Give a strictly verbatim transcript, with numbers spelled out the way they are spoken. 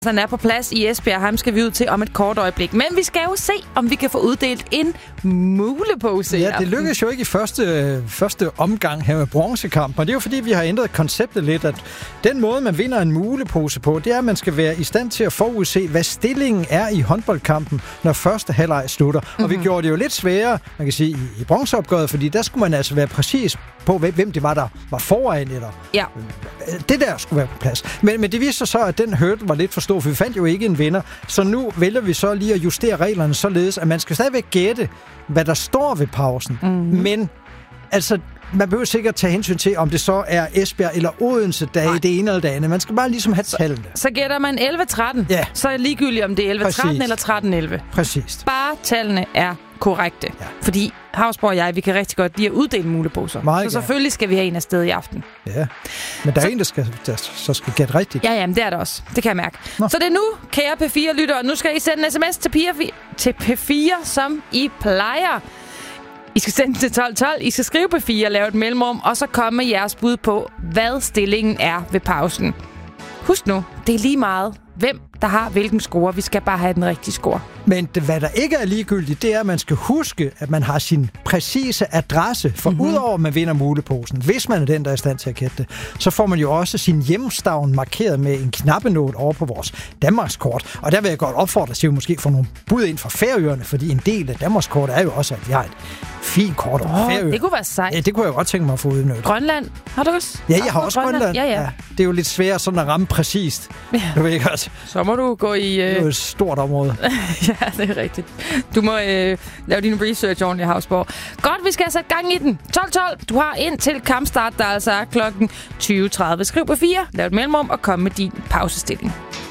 Han er på plads i Esbjerg. Ham skal vi ud til om et kort øjeblik. Men vi skal jo se, om vi kan få uddelt en mulepose. Ja, det lykkedes jo ikke i første, første omgang her med bronzekampen. Og det er jo fordi, vi har ændret konceptet lidt, at den måde, man vinder en mulepose på, det er, at man skal være i stand til at forudse, hvad stillingen er i håndboldkampen, når første halvleg slutter. Mm-hmm. Og vi gjorde det jo lidt sværere, man kan sige, i, i bronzeopgøret, fordi der skulle man altså være præcis på, hvem det var, der var foran. Eller ja. Det der skulle være på plads. Men, men det viste sig så, at den hurdle var lidt for stor, for vi fandt jo ikke en vinder. Så nu vælger vi så lige at justere reglerne således, at man skal stadigvæk gætte, hvad der står ved pausen. Mm-hmm. Men altså, man behøver sikkert tage hensyn til, om det så er Esbjerg eller Odense, der er i det ene eller det andet. Man skal bare ligesom have tallene. Så gætter man elleve tretten, ja. Så er det ligegyldigt, om det er elleve tretten eller tretten elleve. Præcis. Bare tallene er korrekte. Ja. Fordi Hausborg og jeg, vi kan rigtig godt lide at uddele muleposer. Meget så selvfølgelig skal vi have en af sted i aften. Ja, men der så, er en, der, skal, der så skal gætte rigtigt. Ja, jamen det er det også. Det kan jeg mærke. Nå. Så det er nu, kære P fire-lyttere. Nu skal I sende en sms til, til P fire, som I plejer. I skal sende til tolv tolv. I skal skrive P fire, lave et mellemrum, og så komme med jeres bud på, hvad stillingen er ved pausen. Husk nu, det er lige meget, hvem der har hvilken score. Vi skal bare have den rigtige score. Men det, hvad der ikke er ligegyldigt, det er, at man skal huske, at man har sin præcise adresse. For mm-hmm. udover at man vinder muleposen, hvis man er den, der er i stand til at gætte det, så får man jo også sin hjemstavn markeret med en knappenål over på vores Danmarkskort. Og der vil jeg godt opfordre til at måske få nogle bud ind fra Færøerne, fordi en del af Danmarkskort er jo også, at vi har et fint kort over oh, Færøerne. Det kunne være sejt. Ja, det kunne jeg godt tænke mig at få udnyttet. Grønland, har du også? Ja, jeg har også Grønland. Grønland. Ja, ja. Ja, det er jo lidt svært sådan at ramme præcist. Ja. Du ved godt. Så må du gå i... Øh... Det er jo et stort område. Ja, det er rigtigt. Du må øh, lave din research ordentligt, Hausborg. Godt, vi skal have sat gang i den. tolv tolv. Du har ind til kampstart, der altså er klokken tyve tredive. Skriv på fire, lav et mellemrum og kom med din pausestilling.